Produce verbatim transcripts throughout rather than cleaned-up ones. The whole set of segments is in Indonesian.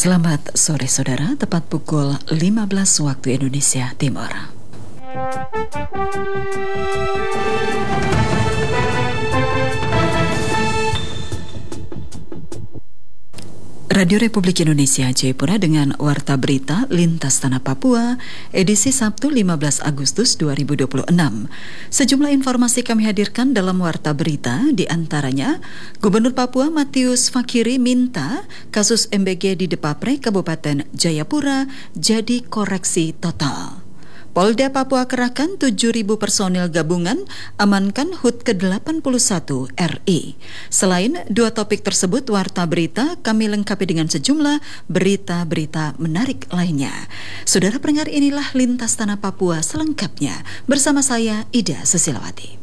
Selamat sore saudara, tepat pukul lima belas waktu Indonesia Timur. Radio Republik Indonesia Jayapura dengan Warta Berita Lintas Tanah Papua, edisi Sabtu lima belas Agustus dua ribu dua puluh enam. Sejumlah informasi kami hadirkan dalam Warta Berita, di antaranya Gubernur Papua Matius Fakiri minta kasus M B G di Depapre, Kabupaten Jayapura jadi koreksi total. Polda Papua kerahkan tujuh ribu personil gabungan amankan H U T ke delapan puluh satu R I. Selain dua topik tersebut, Warta Berita kami lengkapi dengan sejumlah berita-berita menarik lainnya. Saudara pendengar, inilah Lintas Tanah Papua selengkapnya bersama saya Ida Susilawati.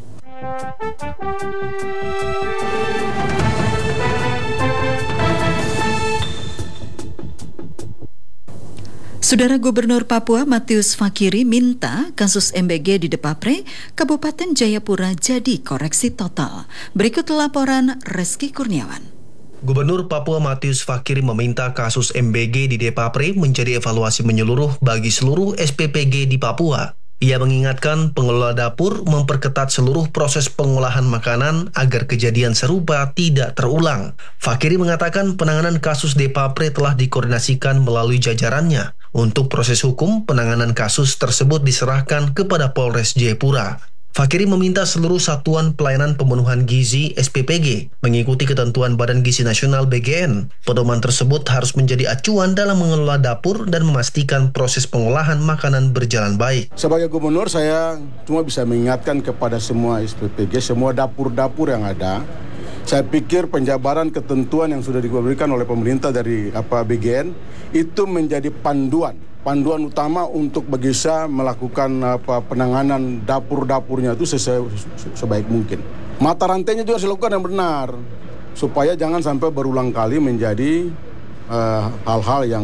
Saudara Gubernur Papua Matius Fakiri minta kasus M B G di Depapre, Kabupaten Jayapura jadi koreksi total. Berikut laporan Reski Kurniawan. Gubernur Papua Matius Fakiri meminta kasus M B G di Depapre menjadi evaluasi menyeluruh bagi seluruh S P P G di Papua. Ia mengingatkan pengelola dapur memperketat seluruh proses pengolahan makanan agar kejadian serupa tidak terulang. Fakiri mengatakan penanganan kasus Depapre telah dikoordinasikan melalui jajarannya. Untuk proses hukum, penanganan kasus tersebut diserahkan kepada Polres Jayapura. Fakiri meminta seluruh satuan pelayanan pemenuhan gizi S P P G mengikuti ketentuan Badan Gizi Nasional B G N. Pedoman tersebut harus menjadi acuan dalam mengelola dapur dan memastikan proses pengolahan makanan berjalan baik. Sebagai gubernur, saya cuma bisa mengingatkan kepada semua S P P G, semua dapur-dapur yang ada. Saya pikir penjabaran ketentuan yang sudah diberikan oleh pemerintah dari apa B G N itu menjadi panduan, panduan utama untuk bisa melakukan apa penanganan dapur-dapurnya itu sesuai, sebaik mungkin. Mata rantainya juga harus dilakukan yang benar supaya jangan sampai berulang kali menjadi uh, hal-hal yang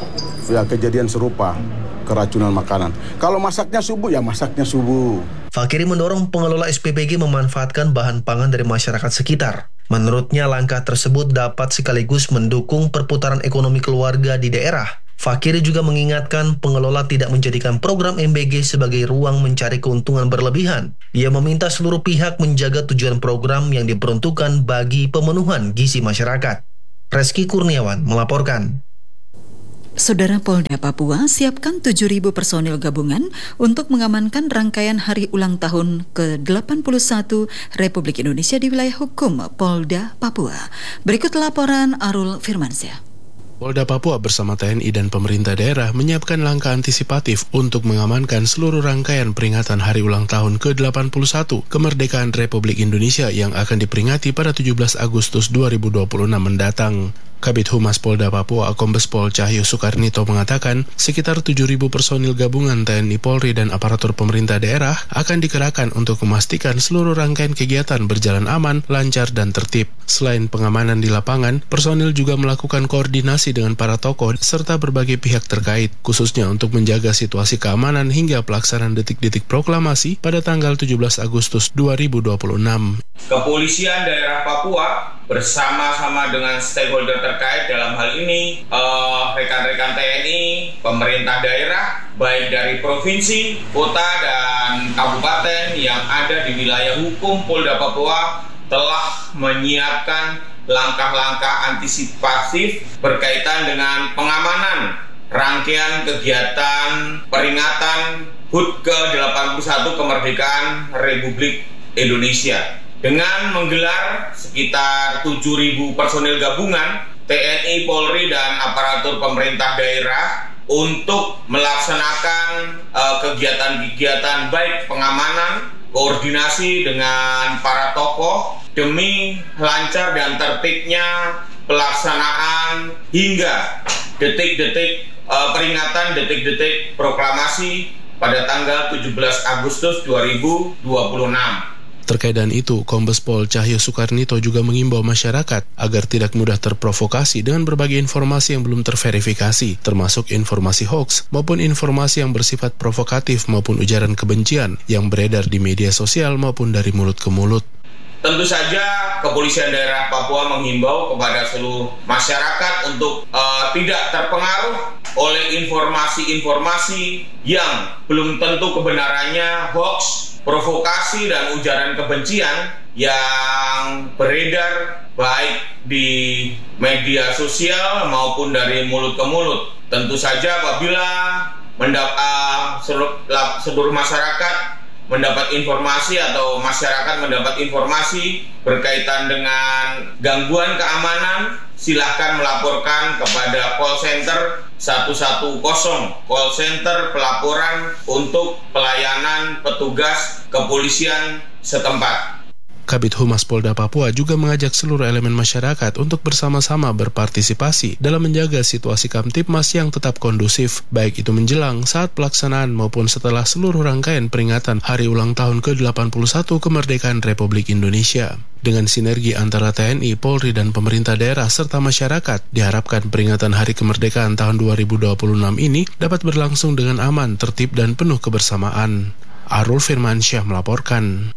ya, kejadian serupa keracunan makanan. Kalau masaknya subuh ya masaknya subuh. Fakiri mendorong pengelola S P P G memanfaatkan bahan pangan dari masyarakat sekitar. Menurutnya langkah tersebut dapat sekaligus mendukung perputaran ekonomi keluarga di daerah. Fakiri juga mengingatkan pengelola tidak menjadikan program M B G sebagai ruang mencari keuntungan berlebihan. Ia meminta seluruh pihak menjaga tujuan program yang diperuntukkan bagi pemenuhan gizi masyarakat. Reski Kurniawan melaporkan. Saudara, Polda Papua siapkan tujuh ribu personil gabungan untuk mengamankan rangkaian hari ulang tahun ke delapan puluh satu Republik Indonesia di wilayah hukum Polda Papua. Berikut laporan Arul Firmansyah. Polda Papua bersama T N I dan pemerintah daerah menyiapkan langkah antisipatif untuk mengamankan seluruh rangkaian peringatan hari ulang tahun ke delapan puluh satu kemerdekaan Republik Indonesia yang akan diperingati pada tujuh belas Agustus dua ribu dua puluh enam mendatang. Kabid Humas Polda Papua Kombes Pol Cahyo Sukarnito mengatakan sekitar tujuh ribu personil gabungan T N I Polri dan aparatur pemerintah daerah akan dikerahkan untuk memastikan seluruh rangkaian kegiatan berjalan aman, lancar, dan tertib. Selain pengamanan di lapangan, personil juga melakukan koordinasi dengan para tokoh serta berbagai pihak terkait, khususnya untuk menjaga situasi keamanan hingga pelaksanaan detik-detik proklamasi pada tanggal tujuh belas Agustus dua ribu dua puluh enam. Kepolisian daerah Papua bersama-sama dengan stakeholder terkait dalam hal ini uh, rekan-rekan T N I, pemerintah daerah, baik dari provinsi, kota, dan kabupaten yang ada di wilayah hukum Polda Papua telah menyiapkan langkah-langkah antisipatif berkaitan dengan pengamanan rangkaian kegiatan peringatan H U T ke delapan puluh satu kemerdekaan Republik Indonesia. Dengan menggelar sekitar tujuh ribu personil gabungan T N I, Polri, dan aparatur pemerintah daerah untuk melaksanakan uh, kegiatan-kegiatan baik pengamanan, koordinasi dengan para tokoh demi lancar dan tertibnya pelaksanaan hingga detik-detik uh, peringatan detik-detik proklamasi pada tanggal tujuh belas Agustus dua ribu dua puluh enam. Terkait dengan itu, Kombes Pol Cahyo Sukarnito juga mengimbau masyarakat agar tidak mudah terprovokasi dengan berbagai informasi yang belum terverifikasi, termasuk informasi hoax maupun informasi yang bersifat provokatif maupun ujaran kebencian yang beredar di media sosial maupun dari mulut ke mulut. tentu saja Kepolisian Daerah Papua menghimbau kepada seluruh masyarakat untuk uh, tidak terpengaruh oleh informasi-informasi yang belum tentu kebenarannya, hoax, provokasi, dan ujaran kebencian yang beredar baik di media sosial maupun dari mulut ke mulut. Tentu saja apabila mendap- uh, seluruh, seluruh masyarakat mendapat informasi atau masyarakat mendapat informasi berkaitan dengan gangguan keamanan, silakan melaporkan kepada call center satu satu nol, call center pelaporan untuk pelayanan petugas kepolisian setempat. Kabid Humas Polda Papua juga mengajak seluruh elemen masyarakat untuk bersama-sama berpartisipasi dalam menjaga situasi Kamtibmas yang tetap kondusif, baik itu menjelang, saat pelaksanaan, maupun setelah seluruh rangkaian peringatan Hari Ulang Tahun ke delapan puluh satu Kemerdekaan Republik Indonesia. Dengan sinergi antara T N I, Polri, dan pemerintah daerah serta masyarakat, diharapkan peringatan Hari Kemerdekaan tahun dua ribu dua puluh enam ini dapat berlangsung dengan aman, tertib, dan penuh kebersamaan. Arul Firmansyah melaporkan.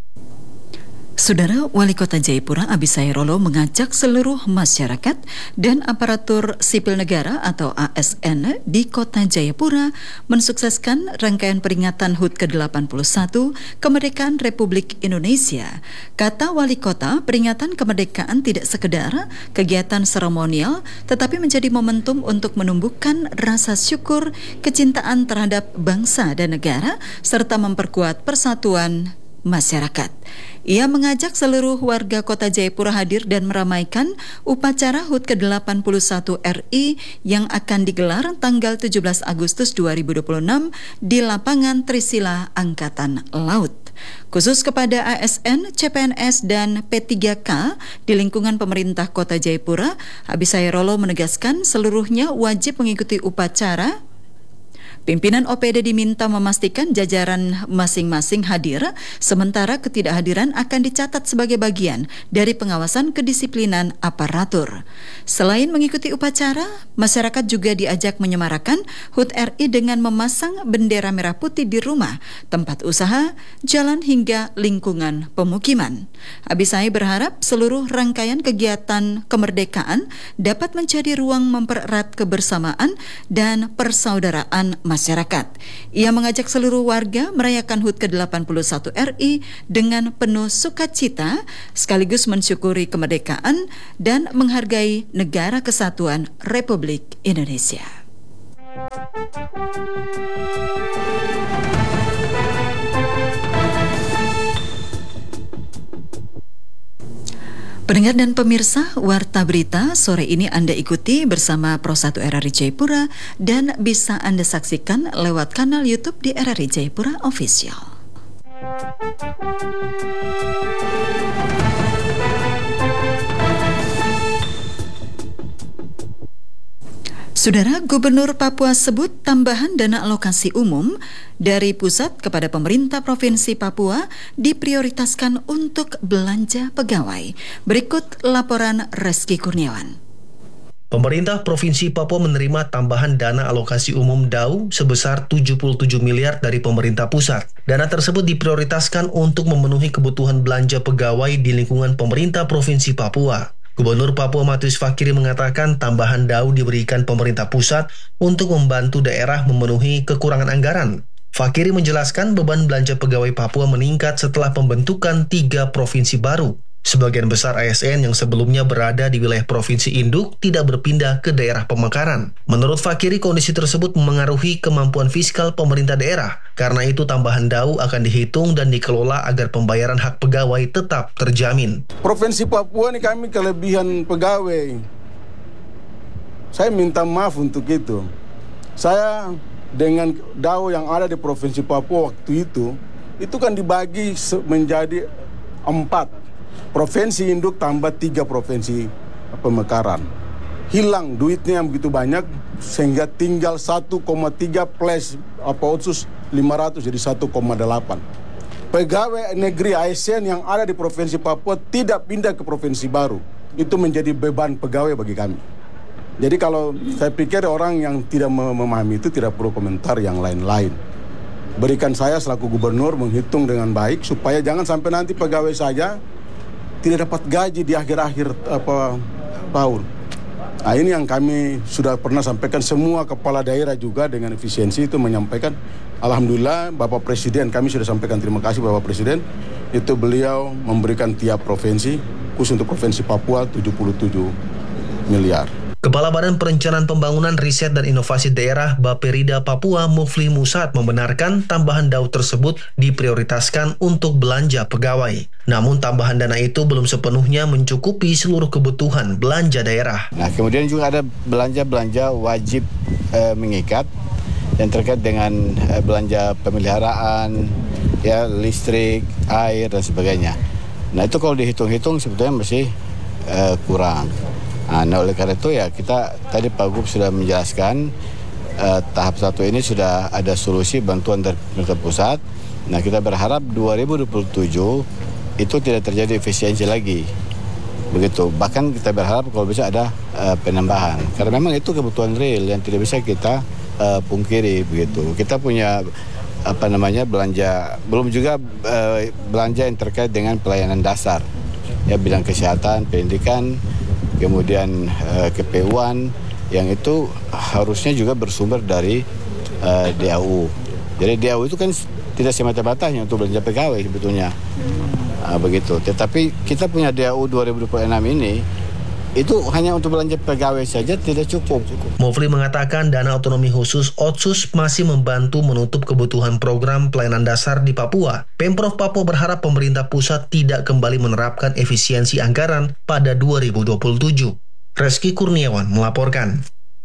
Saudara Wali Kota Jayapura Abisai Rolo mengajak seluruh masyarakat dan aparatur sipil negara atau A S N di Kota Jayapura mensukseskan rangkaian peringatan H U T ke delapan puluh satu Kemerdekaan Republik Indonesia. Kata Wali Kota, peringatan kemerdekaan tidak sekedar kegiatan seremonial, tetapi menjadi momentum untuk menumbuhkan rasa syukur, kecintaan terhadap bangsa dan negara, serta memperkuat persatuan masyarakat. Ia mengajak seluruh warga Kota Jayapura hadir dan meramaikan upacara H U T ke delapan puluh satu R I yang akan digelar tanggal tujuh belas Agustus dua ribu dua puluh enam di lapangan Trisila Angkatan Laut. Khusus kepada A S N, C P N S, dan P tiga K di lingkungan pemerintah Kota Jayapura, Abisai Rolo menegaskan seluruhnya wajib mengikuti upacara. Pimpinan O P D diminta memastikan jajaran masing-masing hadir, sementara ketidakhadiran akan dicatat sebagai bagian dari pengawasan kedisiplinan aparatur. Selain mengikuti upacara, masyarakat juga diajak menyemarakan H U T R I dengan memasang bendera merah putih di rumah, tempat usaha, jalan hingga lingkungan pemukiman. Abisai berharap seluruh rangkaian kegiatan kemerdekaan dapat menjadi ruang mempererat kebersamaan dan persaudaraan masyarakat. Masyarakat. Ia mengajak seluruh warga merayakan H U T ke delapan puluh satu R I dengan penuh sukacita, sekaligus mensyukuri kemerdekaan dan menghargai Negara Kesatuan Republik Indonesia. Pendengar dan pemirsa, Warta Berita sore ini Anda ikuti bersama Pro satu R R I Jayapura dan bisa Anda saksikan lewat kanal YouTube di R R I Jayapura Official. Saudara, Gubernur Papua sebut tambahan dana alokasi umum dari pusat kepada pemerintah Provinsi Papua diprioritaskan untuk belanja pegawai. Berikut laporan Reski Kurniawan. Pemerintah Provinsi Papua menerima tambahan dana alokasi umum D A U sebesar tujuh puluh tujuh miliar dari pemerintah pusat. Dana tersebut diprioritaskan untuk memenuhi kebutuhan belanja pegawai di lingkungan pemerintah Provinsi Papua. Gubernur Papua Matius Fakiri mengatakan tambahan D A U diberikan pemerintah pusat untuk membantu daerah memenuhi kekurangan anggaran. Fakiri menjelaskan beban belanja pegawai Papua meningkat setelah pembentukan tiga provinsi baru. Sebagian besar A S N yang sebelumnya berada di wilayah provinsi induk tidak berpindah ke daerah pemekaran. Menurut Fakiri, kondisi tersebut memengaruhi kemampuan fiskal pemerintah daerah. Karena itu tambahan D A U akan dihitung dan dikelola agar pembayaran hak pegawai tetap terjamin. Provinsi Papua ini kami kelebihan pegawai. Saya minta maaf untuk itu. Saya dengan D A U yang ada di Provinsi Papua waktu itu, itu kan dibagi menjadi empat. Provinsi induk tambah tiga provinsi pemekaran. Hilang duitnya yang begitu banyak sehingga tinggal satu koma tiga plus apa otsus lima ratus jadi satu koma delapan. Pegawai negeri A S N yang ada di Provinsi Papua tidak pindah ke provinsi baru. Itu menjadi beban pegawai bagi kami. Jadi kalau saya pikir orang yang tidak memahami itu tidak perlu komentar yang lain-lain. Berikan saya selaku gubernur menghitung dengan baik supaya jangan sampai nanti pegawai saja tidak dapat gaji di akhir-akhir apa tahun. Nah, ini yang kami sudah pernah sampaikan, semua kepala daerah juga dengan efisiensi itu menyampaikan. Alhamdulillah Bapak Presiden, kami sudah sampaikan terima kasih Bapak Presiden, itu beliau memberikan tiap provinsi, khusus untuk Provinsi Papua tujuh puluh tujuh miliar. Kepala Badan Perencanaan Pembangunan Riset dan Inovasi Daerah Bapperida Papua, Mufli Musad, membenarkan tambahan D A U tersebut diprioritaskan untuk belanja pegawai. Namun tambahan dana itu belum sepenuhnya mencukupi seluruh kebutuhan belanja daerah. Nah, kemudian juga ada belanja-belanja wajib eh, mengikat yang terkait dengan eh, belanja pemeliharaan, ya listrik, air dan sebagainya. Nah, itu kalau dihitung-hitung sebetulnya masih eh, kurang. Nah, oleh karena itu ya kita tadi Pak Gub sudah menjelaskan eh, tahap satu ini sudah ada solusi bantuan dari pemerintah pusat. Nah, kita berharap dua ribu dua puluh tujuh itu tidak terjadi efisiensi lagi. Begitu. Bahkan kita berharap kalau bisa ada eh, penambahan. Karena memang itu kebutuhan real yang tidak bisa kita eh, pungkiri begitu. Kita punya apa namanya belanja, belum juga eh, belanja yang terkait dengan pelayanan dasar. Ya, bidang kesehatan, pendidikan, kemudian uh, K P U an yang itu harusnya juga bersumber dari uh, D A U. Jadi D A U itu kan tidak semata-mata hanya untuk belanja pegawai sebetulnya. Uh, begitu. Tetapi kita punya D A U dua ribu dua puluh enam ini itu hanya untuk belanja pegawai saja tidak cukup. Mufli mengatakan dana otonomi khusus Otsus masih membantu menutup kebutuhan program pelayanan dasar di Papua. Pemprov Papua berharap pemerintah pusat tidak kembali menerapkan efisiensi anggaran pada dua ribu dua puluh tujuh. Reski Kurniawan melaporkan.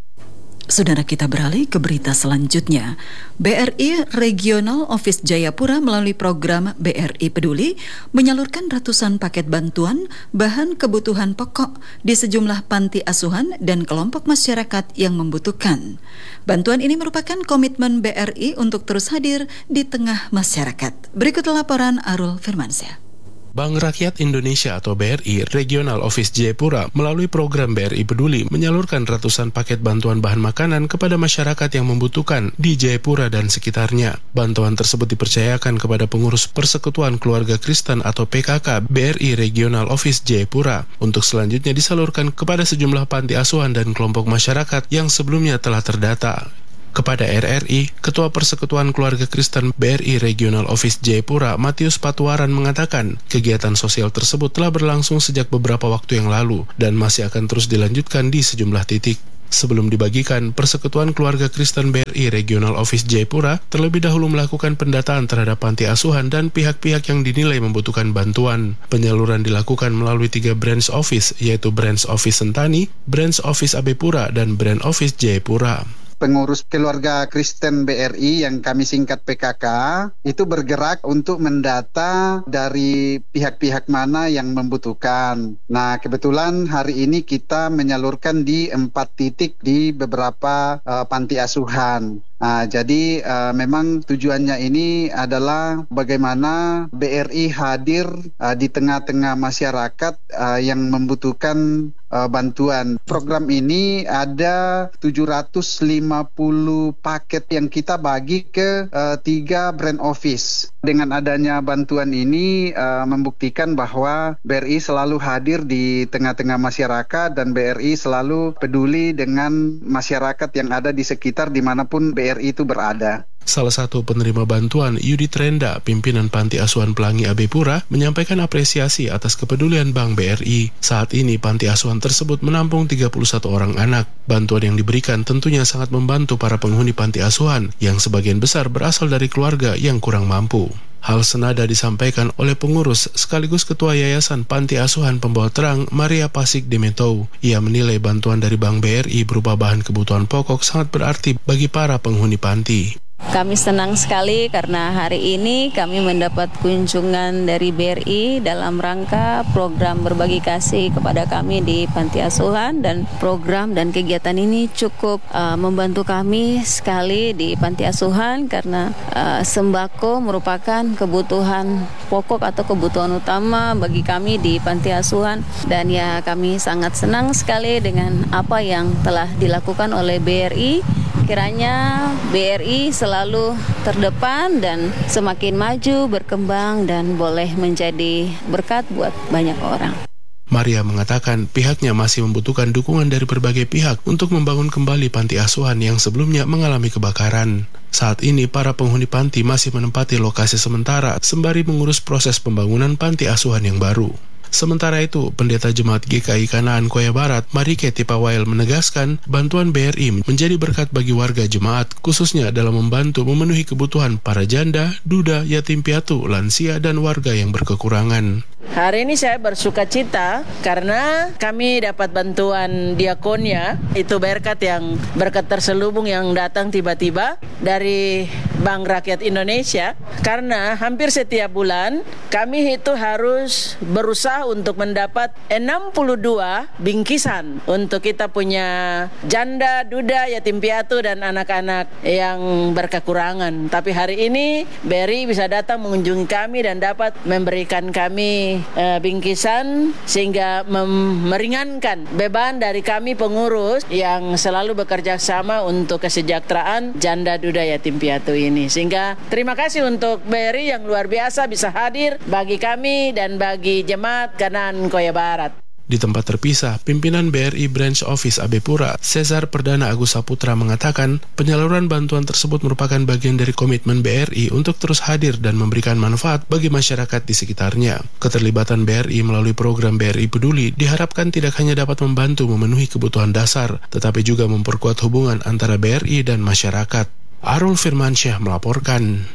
Saudara, kita beralih ke berita selanjutnya. B R I Regional Office Jayapura melalui program B R I Peduli menyalurkan ratusan paket bantuan bahan kebutuhan pokok di sejumlah panti asuhan dan kelompok masyarakat yang membutuhkan. Bantuan ini merupakan komitmen B R I untuk terus hadir di tengah masyarakat. Berikut laporan Arul Firmansyah. Bank Rakyat Indonesia atau B R I Regional Office Jayapura melalui program B R I Peduli menyalurkan ratusan paket bantuan bahan makanan kepada masyarakat yang membutuhkan di Jayapura dan sekitarnya. Bantuan tersebut dipercayakan kepada pengurus Persekutuan Keluarga Kristen atau P K K B R I Regional Office Jayapura untuk selanjutnya disalurkan kepada sejumlah panti asuhan dan kelompok masyarakat yang sebelumnya telah terdata. Kepada R R I, Ketua Persekutuan Keluarga Kristen B R I Regional Office Jayapura, Matius Patuaran mengatakan, kegiatan sosial tersebut telah berlangsung sejak beberapa waktu yang lalu dan masih akan terus dilanjutkan di sejumlah titik. Sebelum dibagikan, Persekutuan Keluarga Kristen B R I Regional Office Jayapura terlebih dahulu melakukan pendataan terhadap panti asuhan dan pihak-pihak yang dinilai membutuhkan bantuan. Penyaluran dilakukan melalui tiga branch office, yaitu Branch Office Sentani, Branch Office Abepura, dan Branch Office Jayapura. Pengurus Keluarga Kristen B R I yang kami singkat P K K itu bergerak untuk mendata dari pihak-pihak mana yang membutuhkan. Nah, kebetulan hari ini kita menyalurkan di empat titik di beberapa uh, panti asuhan. Nah, jadi uh, memang tujuannya ini adalah bagaimana B R I hadir uh, di tengah-tengah masyarakat uh, yang membutuhkan uh, bantuan. Program ini ada tujuh ratus lima puluh paket yang kita bagi ke uh, tiga brand office. Dengan adanya bantuan ini uh, membuktikan bahwa B R I selalu hadir di tengah-tengah masyarakat dan B R I selalu peduli dengan masyarakat yang ada di sekitar dimanapun B R I itu berada. Salah satu penerima bantuan, Yudi Trenda, pimpinan Panti Asuhan Pelangi Abepura, menyampaikan apresiasi atas kepedulian Bank B R I. Saat ini, panti asuhan tersebut menampung tiga puluh satu orang anak. Bantuan yang diberikan tentunya sangat membantu para penghuni panti asuhan, yang sebagian besar berasal dari keluarga yang kurang mampu. Hal senada disampaikan oleh pengurus sekaligus Ketua Yayasan Panti Asuhan Pembawa Terang, Maria Pasik Demetou. Ia menilai bantuan dari Bank B R I berupa bahan kebutuhan pokok sangat berarti bagi para penghuni panti. Kami senang sekali karena hari ini kami mendapat kunjungan dari B R I dalam rangka program berbagi kasih kepada kami di panti asuhan, dan program dan kegiatan ini cukup uh, membantu kami sekali di panti asuhan karena uh, sembako merupakan kebutuhan pokok atau kebutuhan utama bagi kami di panti asuhan, dan ya kami sangat senang sekali dengan apa yang telah dilakukan oleh B R I kiranya B R I selalu terdepan dan semakin maju, berkembang, dan boleh menjadi berkat buat banyak orang. Maria mengatakan pihaknya masih membutuhkan dukungan dari berbagai pihak untuk membangun kembali panti asuhan yang sebelumnya mengalami kebakaran. Saat ini, para penghuni panti masih menempati lokasi sementara sembari mengurus proses pembangunan panti asuhan yang baru. Sementara itu, Pendeta Jemaat G K I Kanaan Koya Barat, Marike Tipawael menegaskan bantuan B R I menjadi berkat bagi warga jemaat, khususnya dalam membantu memenuhi kebutuhan para janda, duda, yatim piatu, lansia, dan warga yang berkekurangan. Hari ini saya bersuka cita karena kami dapat bantuan diakonnya, itu berkat yang berkat terselubung yang datang tiba-tiba dari Bank Rakyat Indonesia, karena hampir setiap bulan kami itu harus berusaha untuk mendapat enam puluh dua bingkisan untuk kita punya janda, duda, yatim piatu, dan anak-anak yang berkekurangan. Tapi hari ini B R I bisa datang mengunjungi kami dan dapat memberikan kami uh, bingkisan sehingga mem- meringankan beban dari kami pengurus yang selalu bekerja sama untuk kesejahteraan janda, duda, yatim piatu ini. Sehingga terima kasih untuk B R I yang luar biasa bisa hadir bagi kami dan bagi jemaat Kanaan Koya Barat. Di tempat terpisah, pimpinan B R I Branch Office Abepura, Cesar Perdana Agus Saputra mengatakan penyaluran bantuan tersebut merupakan bagian dari komitmen B R I untuk terus hadir dan memberikan manfaat bagi masyarakat di sekitarnya. Keterlibatan B R I melalui program B R I Peduli diharapkan tidak hanya dapat membantu memenuhi kebutuhan dasar, tetapi juga memperkuat hubungan antara B R I dan masyarakat. Arul Firmansyah melaporkan.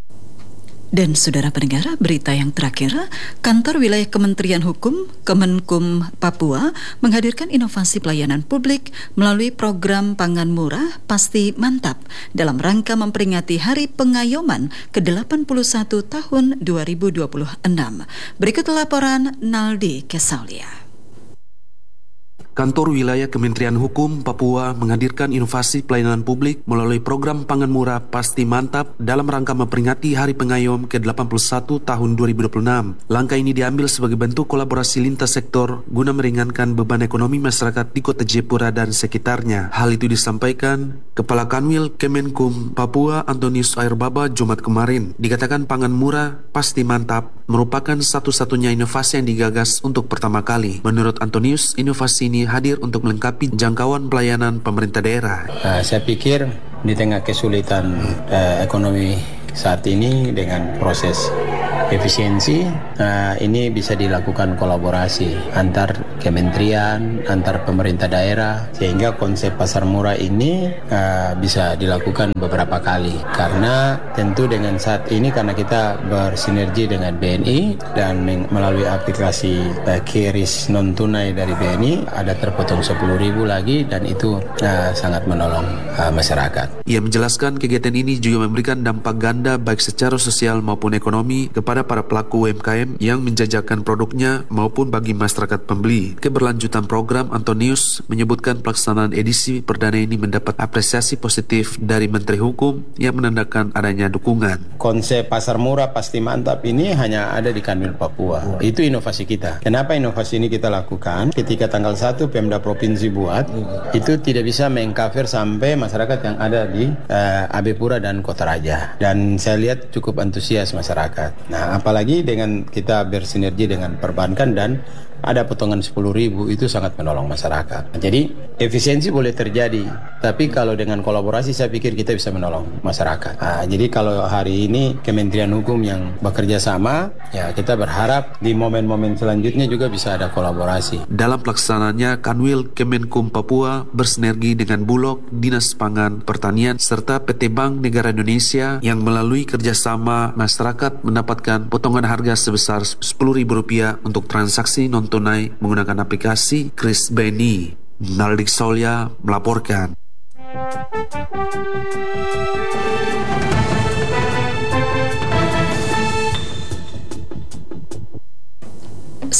Dan saudara pendengar, berita yang terakhir, Kantor Wilayah Kementerian Hukum Kemenkum Papua menghadirkan inovasi pelayanan publik melalui program Pangan Murah Pasti Mantap dalam rangka memperingati Hari Pengayoman ke delapan puluh satu tahun dua ribu dua puluh enam. Berikut laporan Naldi Kesalia. Kantor Wilayah Kementerian Hukum Papua menghadirkan inovasi pelayanan publik melalui program Pangan Murah Pasti Mantap dalam rangka memperingati Hari Pengayom ke delapan puluh satu tahun dua ribu dua puluh enam. Langkah ini diambil sebagai bentuk kolaborasi lintas sektor guna meringankan beban ekonomi masyarakat di Kota Jayapura dan sekitarnya. Hal itu disampaikan Kepala Kanwil Kemenkum Papua Antonius Airbaba Jumat kemarin. Dikatakan Pangan Murah Pasti Mantap merupakan satu-satunya inovasi yang digagas untuk pertama kali. Menurut Antonius, inovasi ini hadir untuk melengkapi jangkauan pelayanan pemerintah daerah. Nah, saya pikir di tengah kesulitan uh, ekonomi saat ini dengan proses efisiensi, nah, ini bisa dilakukan kolaborasi antar kementerian, antar pemerintah daerah, sehingga konsep pasar murah ini uh, bisa dilakukan beberapa kali. Karena tentu dengan saat ini, karena kita bersinergi dengan B N I dan melalui aplikasi uh, QRIS non tunai dari B N I, ada terpotong sepuluh ribu lagi, dan itu uh, sangat menolong uh, masyarakat. Ia menjelaskan kegiatan ini juga memberikan dampak ganda baik secara sosial maupun ekonomi kepada para pelaku U M K M yang menjajakan produknya maupun bagi masyarakat pembeli. Keberlanjutan program, Antonius menyebutkan pelaksanaan edisi perdana ini mendapat apresiasi positif dari Menteri Hukum yang menandakan adanya dukungan. Konsep pasar murah pasti mantap ini hanya ada di Kanwil Papua. Itu inovasi kita. Kenapa inovasi ini kita lakukan? Ketika tanggal satu Pemda Provinsi buat, itu tidak bisa mengcover sampai masyarakat yang ada di uh, Abepura dan Kota Raja. Dan saya lihat cukup antusias masyarakat. Nah, apalagi dengan kita bersinergi dengan perbankan dan ada potongan sepuluh ribu, itu sangat menolong masyarakat. Jadi efisiensi boleh terjadi, tapi kalau dengan kolaborasi saya pikir kita bisa menolong masyarakat. Nah, jadi kalau hari ini Kementerian Hukum yang bekerja sama, ya kita berharap di momen-momen selanjutnya juga bisa ada kolaborasi. Dalam pelaksanaannya, Kanwil Kemenkum Papua bersinergi dengan Bulog, Dinas Pangan Pertanian, serta P T Bank Negara Indonesia yang melalui kerjasama masyarakat mendapatkan potongan harga sebesar sepuluh ribu rupiah untuk transaksi non tunai menggunakan aplikasi Kris B N I. Naldik Solya melaporkan.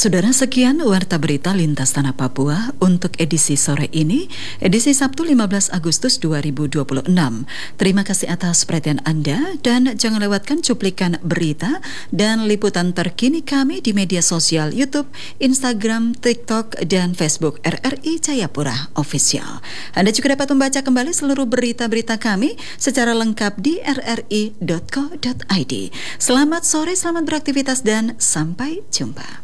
Saudara, sekian Warta Berita Lintas Tanah Papua untuk edisi sore ini, edisi Sabtu lima belas Agustus dua ribu dua puluh enam. Terima kasih atas perhatian Anda dan jangan lewatkan cuplikan berita dan liputan terkini kami di media sosial YouTube, Instagram, TikTok, dan Facebook R R I Jayapura Official. Anda juga dapat membaca kembali seluruh berita-berita kami secara lengkap di r r i dot co dot i d. Selamat sore, selamat beraktivitas, dan sampai jumpa.